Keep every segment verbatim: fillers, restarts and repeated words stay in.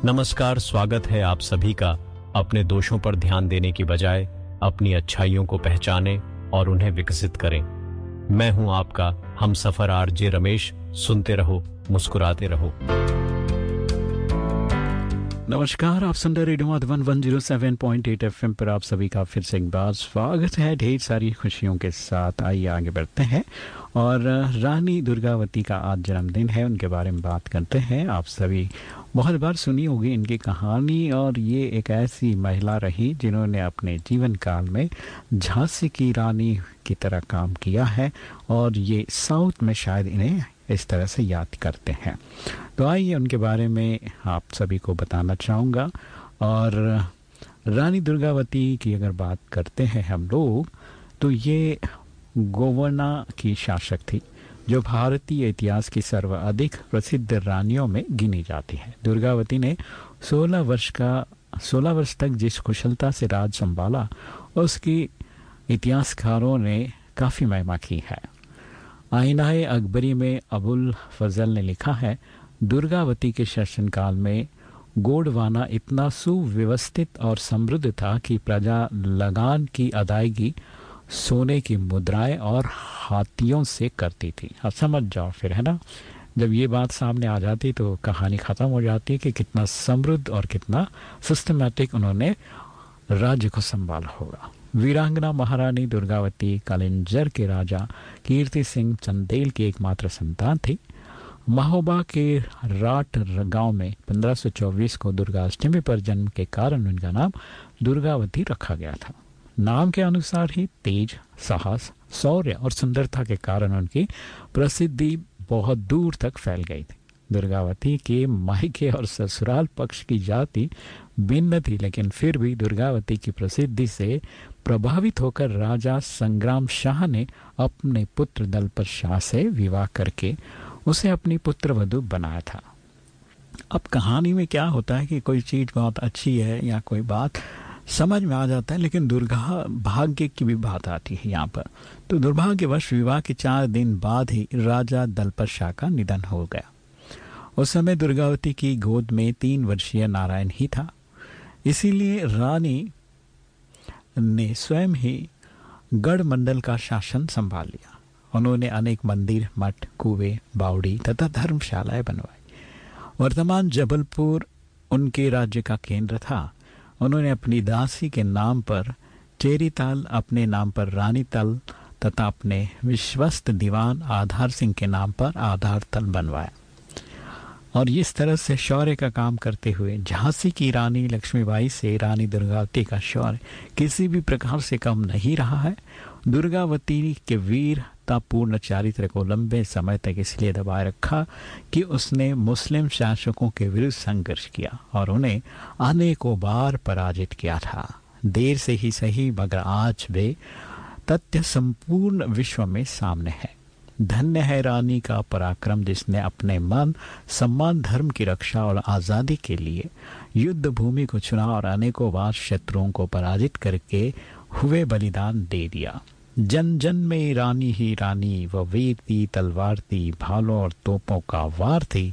नमस्कार, स्वागत है आप सभी का अपने दोषों पर ध्यान देने की बजाय अपनी अच्छाइयों को पहचानें और उन्हें विकसित करें। मैं हूं आपका हमसफर आरजे रमेश। सुनते रहो, मुस्कुराते रहो। नमस्कार, आप सुन रहे रेडियो मधुबन एक सौ सात पॉइंट आठ एफएम पर आप सभी का फिर से एक बार स्वागत है ढेर सारी खुशियों के साथ। आइए आगे बढ़ते हैं और रानी दुर्गावती का आज जन्मदिन है, उनके बारे में बात करते हैं। आप सभी बहुत बार सुनी होगी इनकी कहानी, और ये एक ऐसी महिला रही जिन्होंने अपने जीवन काल में झांसी की रानी की तरह काम किया है, और ये साउथ में शायद इन्हें इस तरह से याद करते हैं। तो आइए उनके बारे में आप सभी को बताना चाहूँगा। और रानी दुर्गावती की अगर बात करते हैं हम लोग, तो ये गोवर्ना की शासक थी जो भारतीय इतिहास की सर्वाधिक प्रसिद्ध रानियों में गिनी जाती है। दुर्गावती ने सोलह वर्ष का सोलह वर्ष तक जिस कुशलता से राज संभाला, उसकी इतिहासकारों ने काफ़ी महिमा की है। आईनाए अकबरी में अबुल फजल ने लिखा है, दुर्गावती के शासनकाल में गोंडवाना इतना सुव्यवस्थित और समृद्ध था कि प्रजा लगान की अदायगी सोने की मुद्राएं और हाथियों से करती थी। अब समझ जाओ फिर, है ना, जब ये बात सामने आ जाती तो कहानी ख़त्म हो जाती है कि कितना समृद्ध और कितना सिस्टमैटिक उन्होंने राज्य को संभाला होगा। वीरांगना महारानी दुर्गावती कलिंजर के राजा कीर्ति सिंह चंदेल की एकमात्र संतान थी। महोबा के राट गांव में पंद्रह सौ चौबीस को दुर्गाष्टमी पर जन्म के कारण उनका नाम दुर्गावती रखा गया था। नाम के अनुसार ही तेज, साहस, शौर्य और सुंदरता के कारण उनकी प्रसिद्धि बहुत दूर तक फैल गई थी। दुर्गावती के मायके और ससुराल पक्ष की जाति भिन्न थी, लेकिन फिर भी दुर्गावती की प्रसिद्धि से प्रभावित होकर राजा संग्राम शाह ने अपने पुत्र दलपत शाह से विवाह करके उसे अपनी पुत्र वधू बनाया था। अब कहानी में क्या होता है कि कोई चीज़ बहुत अच्छी है या कोई बात समझ में आ जाता है, लेकिन दुर्गा भाग्य की भी बात आती है यहाँ पर। तो दुर्भाग्यवश विवाह के चार दिन बाद ही राजा दलपत शाह का निधन हो गया। उस समय दुर्गावती की गोद में तीन वर्षीय नारायण ही था, इसीलिए रानी ने स्वयं ही गढ़ मंडल का शासन संभाल लिया। उन्होंने अनेक मंदिर, मठ, कुएं, बावड़ी तथा धर्मशालाएं बनवाई। वर्तमान जबलपुर उनके राज्य का केंद्र था। उन्होंने अपनी दासी के नाम पर चेरीताल, अपने नाम पर रानीताल तथा अपने विश्वस्त दीवान आधार सिंह के नाम पर आधार तल बनवाया। और इस तरह से शौर्य का काम करते हुए झांसी की रानी लक्ष्मीबाई से रानी दुर्गावती का शौर्य किसी भी प्रकार से कम नहीं रहा है। दुर्गावती के वीरतापूर्ण चारित्र को लंबे समय तक इसलिए दबाए रखा कि उसने मुस्लिम शासकों के विरुद्ध संघर्ष किया और उन्हें अनेकों बार पराजित किया था। देर से ही सही, मगर आज वे तथ्य संपूर्ण विश्व में सामने है। धन्य है रानी का पराक्रम, जिसने अपने मन, सम्मान, धर्म की रक्षा और आज़ादी के लिए युद्ध भूमि को चुना और अनेकों बार शत्रुओं को पराजित करके हुए बलिदान दे दिया। जन जन में रानी ही रानी, वह वीर थी, तलवार थी, भालों और तोपों का वार थी,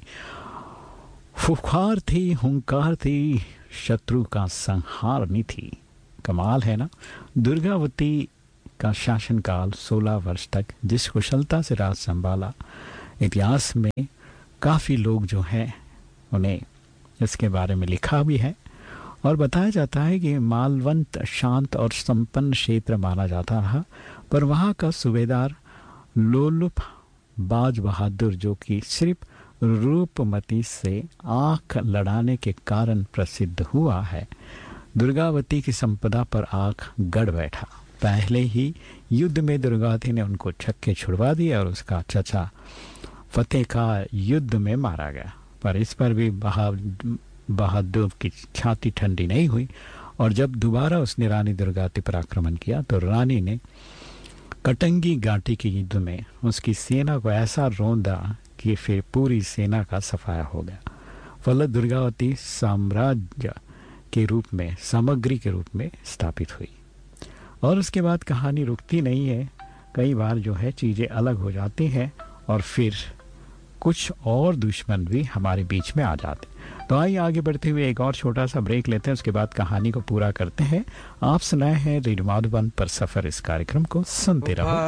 फुखार थी, हुंकार थी, शत्रु का संहारनी थी। कमाल है ना। दुर्गावती का शासनकाल सोलह वर्ष तक जिस कुशलता से राज संभाला, इतिहास में काफ़ी लोग जो हैं उन्हें इसके बारे में लिखा भी है। और बताया जाता है कि मालवंत शांत और संपन्न क्षेत्र माना जाता रहा, पर वहाँ का सूबेदार लोलुप बाज बहादुर, जो कि सिर्फ रूपमती से आंख लड़ाने के कारण प्रसिद्ध हुआ है, दुर्गावती की संपदा पर आंख गड़ बैठा। पहले ही युद्ध में दुर्गावती ने उनको छक्के छुड़वा दिए और उसका चचा फतेह का युद्ध में मारा गया। पर इस पर भी बहा बहादुर की छाती ठंडी नहीं हुई, और जब दोबारा उसने रानी दुर्गावती पर आक्रमण किया तो रानी ने कटंगी घाटी के युद्ध में उसकी सेना को ऐसा रौंदा कि फिर पूरी सेना का सफाया हो गया। फलत दुर्गावती साम्राज्य के रूप में, सामग्री के रूप में स्थापित हुई। और उसके बाद कहानी रुकती नहीं है। कई बार जो है चीज़ें अलग हो जाती हैं और फिर कुछ और दुश्मन भी हमारे बीच में आ जाते। तो आइए आगे बढ़ते हुए एक और छोटा सा ब्रेक लेते हैं, उसके बाद कहानी को पूरा करते हैं। आप सुनाए हैं रेडियो माधुबन पर सफर, इस कार्यक्रम को सुनते रहो।